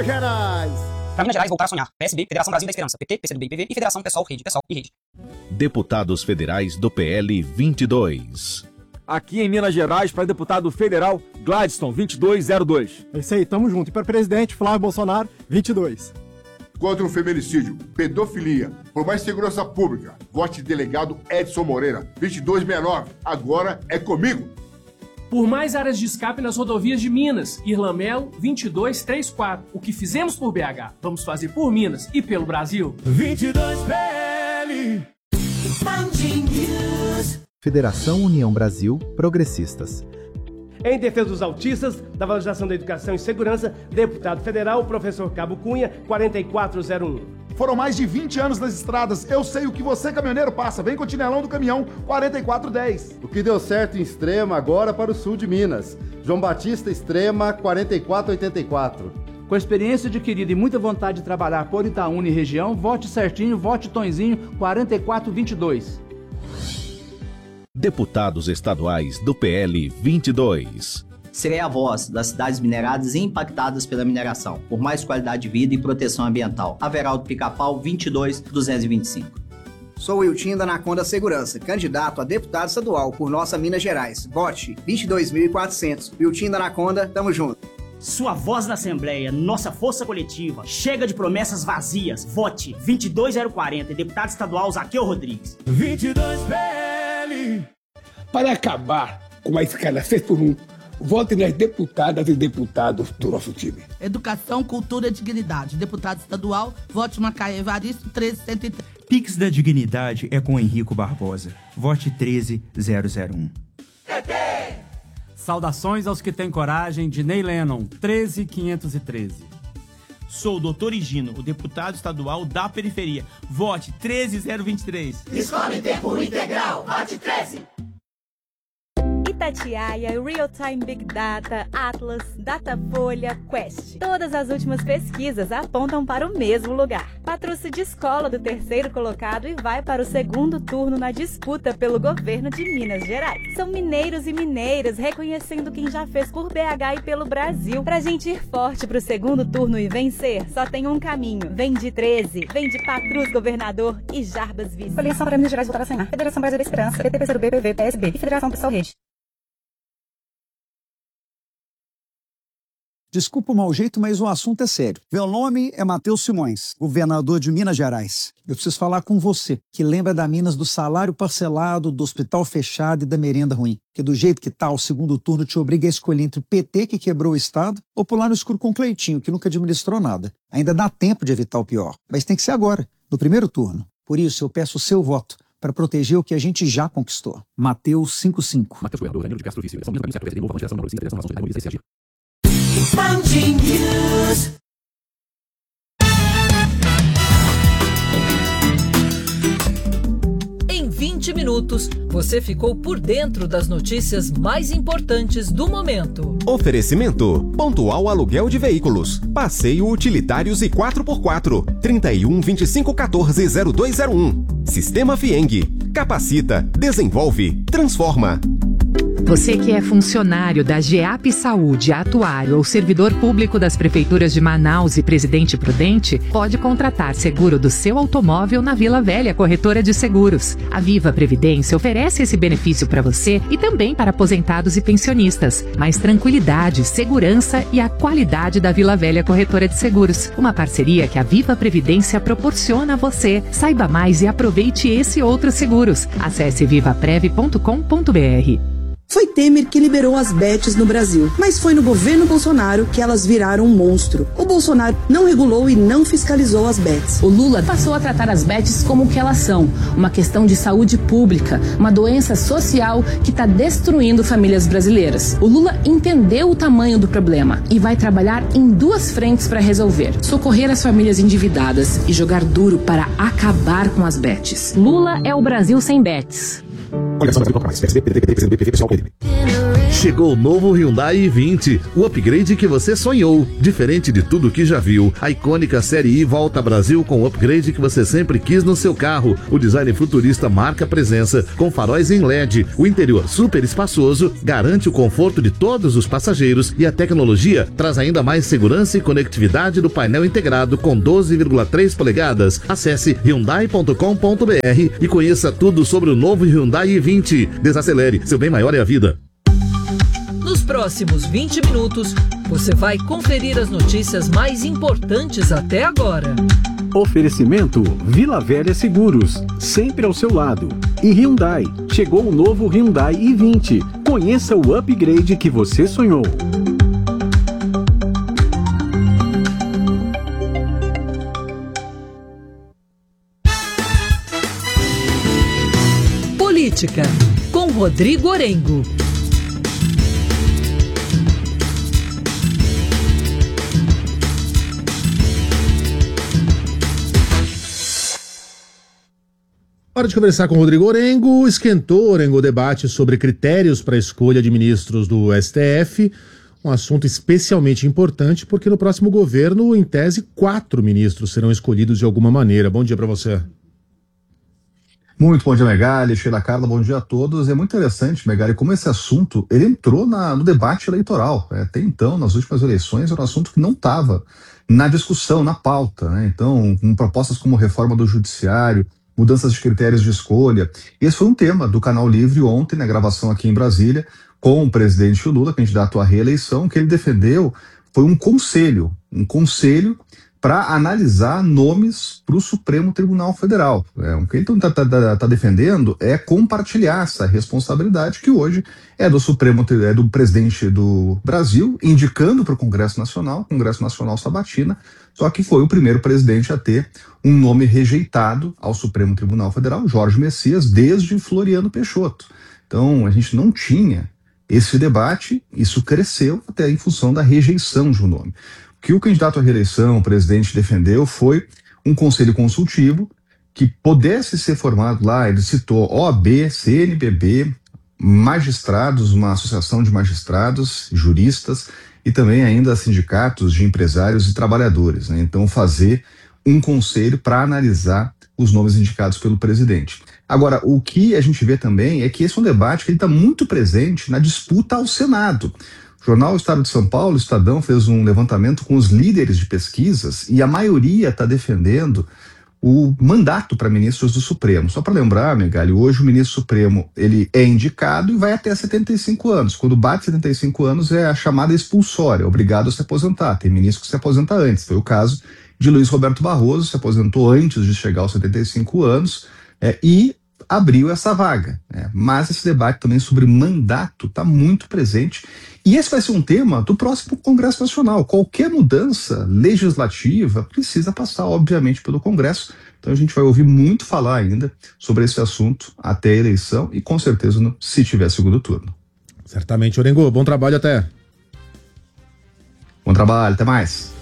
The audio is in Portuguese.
Minas Gerais. Pra Minas Gerais voltar a sonhar. PSB, Federação Brasil da Esperança. PT, PCdoB, PV e Federação PSOL, Rede, PSOL e Rede. Deputados federais do PL 22. Aqui em Minas Gerais, para deputado federal, Gladstone, 2202. É isso aí, tamo junto. E para presidente, Flávio Bolsonaro, 22. Contra o feminicídio, pedofilia, por mais segurança pública, vote delegado Edson Moreira, 2269. Agora é comigo. Por mais áreas de escape nas rodovias de Minas, Irlamelo 2234. O que fizemos por BH, vamos fazer por Minas e pelo Brasil. 22 PL. Federação União Brasil Progressistas. Em defesa dos autistas, da valorização da educação e segurança, deputado federal, professor Cabo Cunha, 4401. Foram mais de 20 anos nas estradas. Eu sei o que você, caminhoneiro, passa. Vem com o Tinelão do Caminhão, 4410. O que deu certo em Extrema, agora para o sul de Minas. João Batista Extrema, 4484. Com a experiência adquirida e muita vontade de trabalhar por Itaúna e região, vote certinho, vote Tonzinho, 4422. Deputados estaduais do PL 22. Serei a voz das cidades mineradas e impactadas pela mineração, por mais qualidade de vida e proteção ambiental. Averaldo Pica-Pau, 22225. Sou Wiltinho da Anaconda Segurança, candidato a deputado estadual por nossa Minas Gerais. Vote 22.400. Wiltinho da Anaconda, tamo junto. Sua voz na Assembleia, nossa força coletiva. Chega de promessas vazias. Vote 22040. Deputado estadual Zaqueu Rodrigues. 22 PL. Para acabar com a escala 6x1, vote nas deputadas e deputados do nosso time. Educação, Cultura e Dignidade. Deputado estadual, vote Macaé Evaristo, 13103. Pix da Dignidade é com Henrico Barbosa. Vote 13001. Saudações aos que têm coragem, de Ney Lennon, 13513. Sou o Dr. Higino, o deputado estadual da periferia. Vote 13023. Escola em tempo integral, vote 13. Itatiaia, Real Time Big Data, Atlas, Datafolha, Quest. Todas as últimas pesquisas apontam para o mesmo lugar. Patrulha de escola do terceiro colocado e vai para o segundo turno na disputa pelo governo de Minas Gerais. São mineiros e mineiras reconhecendo quem já fez por BH e pelo Brasil. Pra gente ir forte pro segundo turno e vencer, só tem um caminho. Vem de 13, vem de Patrus Governador e Jarbas Vice. Federação para Minas Gerais votar a Senhar. Federação Brasil da Esperança, PT, PCdoB, PV, PSB e Federação PSOL Rede. Desculpa o mau jeito, mas o assunto é sério. Meu nome é Matheus Simões, governador de Minas Gerais. Eu preciso falar com você, que lembra da Minas do salário parcelado, do hospital fechado e da merenda ruim. Que do jeito que tá, o segundo turno te obriga a escolher entre o PT, que quebrou o Estado, ou pular no escuro com o Cleitinho, que nunca administrou nada. Ainda dá tempo de evitar o pior, mas tem que ser agora, no primeiro turno. Por isso, eu peço o seu voto para proteger o que a gente já conquistou. Mateus 55. Mateus Goiador, Danilo de Castro Vício, São Minas do Ministério Novo, Geração Mauricista, Geração Nação, Harmonia e CSG. News. Em 20 minutos, você ficou por dentro das notícias mais importantes do momento. Oferecimento: Pontual Aluguel de Veículos, Passeio Utilitários e 4x4, 31 25 14 0201. Sistema Fieng, capacita, desenvolve, transforma. Você que é funcionário da GEAP Saúde, atuário ou servidor público das prefeituras de Manaus e Presidente Prudente, pode contratar seguro do seu automóvel na Vila Velha Corretora de Seguros. A Viva Previdência oferece esse benefício para você e também para aposentados e pensionistas. Mais tranquilidade, segurança e a qualidade da Vila Velha Corretora de Seguros. Uma parceria que a Viva Previdência proporciona a você. Saiba mais e aproveite esse e outros seguros. Acesse vivaprev.com.br. Foi Temer que liberou as bets no Brasil, mas foi no governo Bolsonaro que elas viraram um monstro. O Bolsonaro não regulou e não fiscalizou as bets. O Lula passou a tratar as bets como o que elas são, uma questão de saúde pública, uma doença social que está destruindo famílias brasileiras. O Lula entendeu o tamanho do problema e vai trabalhar em duas frentes para resolver: socorrer as famílias endividadas e jogar duro para acabar com as bets. Lula é o Brasil sem bets. Coligação Brasil Popular, PSB, PDT, PCdoB, PV, PSOL, PDB. Chegou o novo Hyundai i20, o upgrade que você sonhou. Diferente de tudo que já viu, a icônica Série I volta ao Brasil com o upgrade que você sempre quis no seu carro. O design futurista marca presença, com faróis em LED. O interior super espaçoso garante o conforto de todos os passageiros e a tecnologia traz ainda mais segurança e conectividade do painel integrado com 12,3 polegadas. Acesse hyundai.com.br e conheça tudo sobre o novo Hyundai i20. Desacelere, seu bem maior é a vida. Nos próximos 20 minutos, você vai conferir as notícias mais importantes até agora. Oferecimento Vila Velha Seguros, sempre ao seu lado. E Hyundai, chegou o novo Hyundai i20. Conheça o upgrade que você sonhou. Política, com Rodrigo Orengo. Hora de conversar com o Rodrigo Orengo. Esquentou, Orengo, o debate sobre critérios para a escolha de ministros do STF. Um assunto especialmente importante porque no próximo governo, em tese, 4 ministros serão escolhidos de alguma maneira. Bom dia para você. Muito bom dia, Megali, Sheila Carla, bom dia a todos. É muito interessante, Megali, como esse assunto ele entrou no debate eleitoral. Até então, nas últimas eleições, era um assunto que não estava na discussão, na pauta, né? Então, com propostas como reforma do judiciário, mudanças de critérios de escolha. Esse foi um tema do Canal Livre ontem, na gravação aqui em Brasília, com o presidente Lula, candidato à reeleição. Que ele defendeu foi um conselho para analisar nomes para o Supremo Tribunal Federal. O que ele está defendendo é compartilhar essa responsabilidade que hoje é do presidente do Brasil, indicando para o Congresso Nacional sabatina, só que foi o primeiro presidente a ter um nome rejeitado ao Supremo Tribunal Federal, Jorge Messias, desde Floriano Peixoto. Então, a gente não tinha esse debate, isso cresceu até em função da rejeição de um nome. O que o candidato à reeleição, o presidente, defendeu foi um conselho consultivo que pudesse ser formado lá, ele citou OAB, CNBB, magistrados, uma associação de magistrados, juristas e também ainda sindicatos de empresários e trabalhadores, né? Então fazer um conselho para analisar os nomes indicados pelo presidente. Agora, o que a gente vê também é que esse é um debate que está muito presente na disputa ao Senado. O jornal Estado de São Paulo, o Estadão, fez um levantamento com os líderes de pesquisas e a maioria está defendendo o mandato para ministros do Supremo. Só para lembrar, Megali, hoje o ministro Supremo ele é indicado e vai até 75 anos. Quando bate 75 anos é a chamada expulsória, obrigado a se aposentar. Tem ministro que se aposenta antes. Foi o caso de Luiz Roberto Barroso, se aposentou antes de chegar aos 75 anos e abriu essa vaga. Mas esse debate também sobre mandato está muito presente. E esse vai ser um tema do próximo Congresso Nacional. Qualquer mudança legislativa precisa passar, obviamente, pelo Congresso. Então a gente vai ouvir muito falar ainda sobre esse assunto até a eleição e com certeza se tiver segundo turno. Certamente, Orengo. Bom trabalho até. Bom trabalho, até mais.